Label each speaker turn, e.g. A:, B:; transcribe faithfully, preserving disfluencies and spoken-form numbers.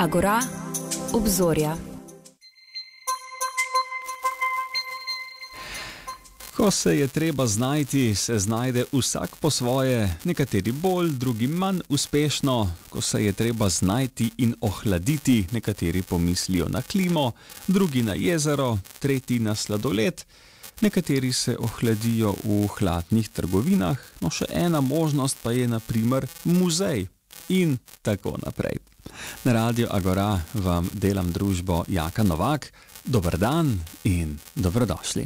A: Agora, obzorja.
B: Ko se je treba znajti, se znajde vsak po svoje, nekateri bolj, drugi manj uspešno. Ko se je treba znajti in ohladiti, nekateri pomislijo na klimo, drugi na jezero, tretji na sladoled, nekateri se ohladijo v hladnih trgovinah, no še ena možnost pa je na primer muzej in tako naprej. Na Radiu Agora vam delam družbo Jaka Novak. Dober dan in dobrodošli.